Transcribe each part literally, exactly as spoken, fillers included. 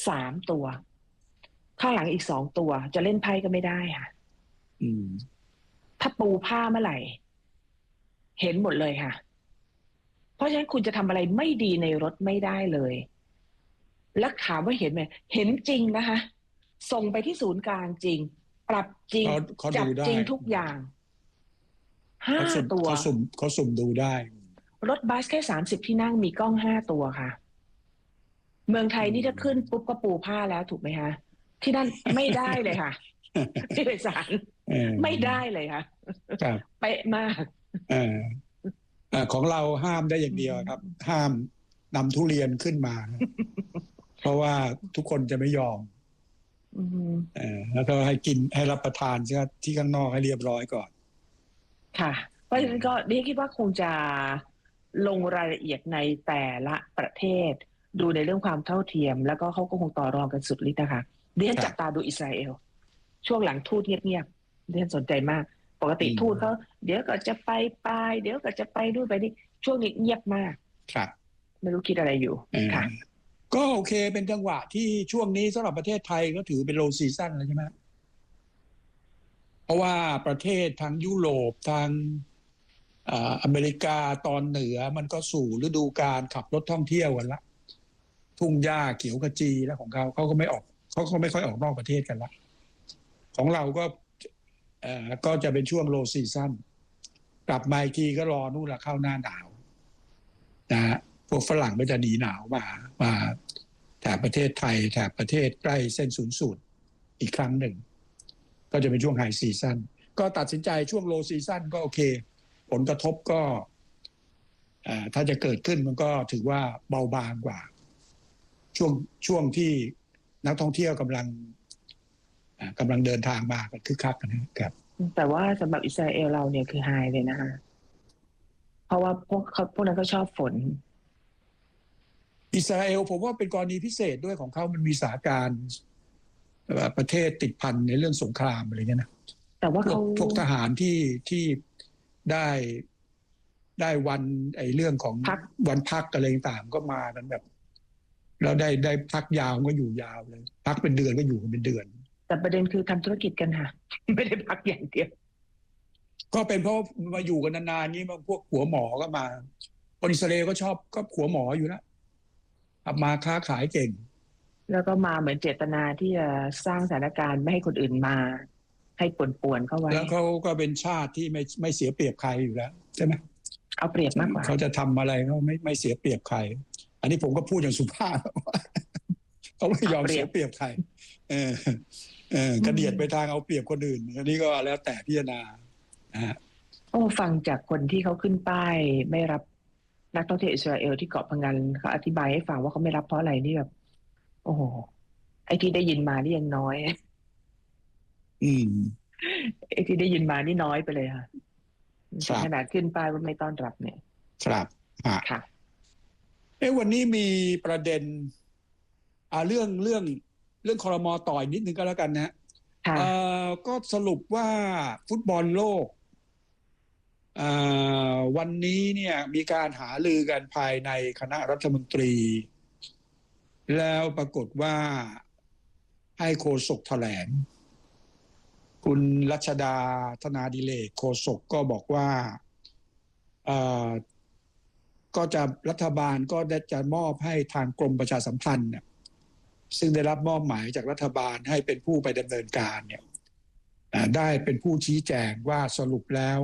สามตัวข้างหลังอีกสองตัวจะเล่นไพ่ก็ไม่ได้ค่ะอืมถ้าปูผ้าเมื่อไหร่เห็นหมดเลยค่ะเพราะฉะนั้นคุณจะทำอะไรไม่ดีในรถไม่ได้เลยแล้วถามว่าเห็นไหมเห็นจริงนะคะส่งไปที่ศูนย์กลางจริงปรับจริงเขาเขาจัดูบจได้ริงทุกอย่างห้าเขาสุ่มตัวเขาสุ่มเขาสุ่มดูได้รถบัสแค่สามสิบที่นั่งมีกล้องห้าตัวค่ะเมืองไทยนี่ถ้าขึ้นปุ๊บก็ปูผ้าแล้วถูกไหมคะที่นั่นไม่ได้เลยค่ะที่โดยสารไม่ได้เลยค่ะเป๊ะมากเออเออของเราห้ามได้อย่างเดียวครับห้ามนำทุเรียนขึ้นมาเพราะว่าทุกคนจะไม่ยอมเออแล้วก็ให้กินให้รับประทานที่ข้างนอกให้เรียบร้อยก่อนค่ะเพราะฉะนั้นก็ดิฉันคิดว่าคงจะลงรายละเอียดในแต่ละประเทศดูในเรื่องความเท่าเทียมแล้วก็เขาก็คงต่อรองกันสุดฤทธิ์นะคะดิฉันจับตาดูอิสราเอลช่วงหลังทูตเงียบๆดิฉันสนใจมากปกติทูตเขาเดี๋ยวก็จะไปไปเดี๋ยวก็จะไปนู่นไปนี่ช่วงนี้เงียบมากครับไม่รู้คิดอะไรอยู่ค่ะก็โอเคเป็นจังหวะที่ช่วงนี้สำหรับประเทศไทยก็ถือเป็นโลซีซั่นแล้วใช่ไหมเพราะว่าประเทศทางยุโรปทางอเมริกาตอนเหนือมันก็สู่ฤดูกาลขับรถท่องเที่ยวกันละทุ่งหญ้าเขียวขจีแล้วของเขาเขาก็ไม่ออกเขาก็ไม่ค่อยออกนอกประเทศกันละของเราก็เอ่อก็จะเป็นช่วงโลซีซั่นกลับมาอีกทีก็รอนู่นละเข้าหน้าหนาวนะฮะพวกฝรั่งก็จะหนีหนาวมามาแถบประเทศไทยแถบประเทศใกล้เส้นศูนย์สูตรอีกครั้งหนึ่งก็จะเป็นช่วงไฮซีซั่นก็ตัดสินใจช่วงโลซีซั่นก็โอเคผลกระทบก็ถ้าจะเกิดขึ้นมันก็ถือว่าเบาบางกว่าช่วงช่วงที่นักท่องเที่ยวกำลังกำลังเดินทางมากันคึกคักนะครับแต่ว่าสำหรับอิสราเอลเราเนี่ยคือไฮเลยนะคะเพราะว่าพวกเขาพวกนั้นก็ชอบฝนอิสราเอลผมว่าเป็นกรณีพิเศษด้วยของเขามันมีสถานการณ์ประเทศติดพันในเรื่องสงครามอะไรเงี้ยนะแต่ว่าเขาพวกทหารที่ที่ได้ได้วันไอ้เรื่องของวันพักอะไรต่างก็มากันแบบแล้วได้ได้พักยาวก็อยู่ยาวเลยพักเป็นเดือนก็อยู่กันเป็นเดือนแต่ประเด็นคือทำธุรกิจกันค่ะไม่ได้พักอย่างเดียวก็เป็นเพราะมาอยู่กันนานๆนี้พวกหัวหมอก็มาคนอิสราเอลก็ชอบก็หัวหมออยู่แล้วมาค้าขายเก่งแล้วก็มาเหมือนเจตนาที่จะสร้างสถานการณ์ไม่ให้คนอื่นมาให้ป่วนๆเข้าไว้แล้วเขาก็เป็นชาติที่ไม่ไม่เสียเปรียบใครอยู่แล้วใช่ไหมเอาเปรียบมากกว่าเขาจะทำอะไรเขาไม่ไม่เสียเปรียบใครอันนี้ผมก็พูดอย่างสุภาพเขาไม่ยอมเสียเปรียบใครเออเออกระเดียดไปทางเอาเปรียบคนอื่นอันนี้ก็แล้วแต่พิจารณานะฮะโอ้ฟังจากคนที่เขาขึ้นป้ายไม่รับนักท่องเที่ยวอิสราเอลที่เกาะพังงานเขาอธิบายให้ฟังว่าเขาไม่รับเพราะอะไรนี่แบบโอ้โหไอ้ที่ได้ยินมานี่ยังน้อยอืมไอ้ที่ได้ยินมานี่น้อยไปเลยค่ะขนาดขึ้นป้ายว่าไม่ต้อนรับเนี่ยครับค่ะเอ้วันนี้มีประเด็นอ่าเรื่องเรื่องเรื่องครม.ต่อยนิดนึงก็แล้วกันนะเอ่อก็สรุปว่าฟุตบอลโลกอ่าวันนี้เนี่ยมีการหารือกันภายในคณะรัฐมนตรีแล้วปรากฏว่าให้โฆษกแถลงคุณรัชดาธนาดิเรกโฆษกก็บอกว่าเอ่อก็จะรัฐบาลก็ได้จะมอบให้ทางกรมประชาสัมพันธ์เนี่ยซึ่งได้รับมอบหมายจากรัฐบาลให้เป็นผู้ไปดำเนินการเนี่ยได้เป็นผู้ชี้แจงว่าสรุปแล้ว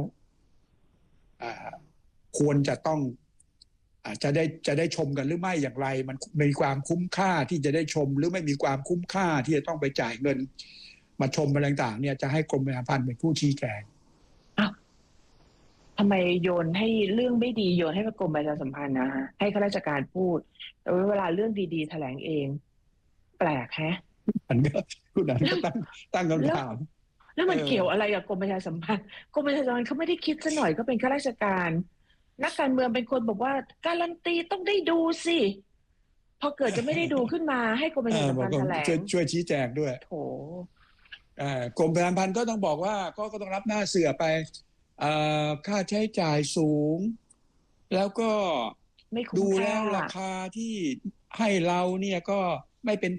ควรจะต้องจะได้จะได้ชมกันหรือไม่อย่างไรมันมีความคุ้มค่าที่จะได้ชมหรือไม่มีความคุ้มค่าที่จะต้องไปจ่ายเงินมาชมอะไรต่างๆเนี่ยจะให้กรมประชาสัมพันธ์เป็นผู้ชี้แจงทำไมโยนให้เรื่องไม่ดีโยนให้กรมประชาสัมพันธ์นะให้ข้าราชการพูดแต่เวลาเรื่องดีๆแถลงเองแปลกแฮะอันก็คุณนันก็ตั้งตั้งคำถามแล้วมันเกี่ยวอะไรกับกรมประชาสัมพันธ์กรมประชาสัมพันธ์เขาไม่ได้คิดซะหน่อยก็เป็นข้าราชการนักการเมืองเป็นคนบอกว่าการันตีต้องได้ดูสิพอเกิดจะไม่ได้ดูขึ้นมาให้กรมประชาสัมพันธ์แถลงช่วยชี้แจงด้วยโถกรมประชาสัมพันธ์ก็ต้องบอกว่าก็ก็ต้องรับหน้าเสือไปค่าใช้จ่ายสูงแล้วก็ดูแล้วราคาที่ให้เราเนี่ยก็ไม่เป็น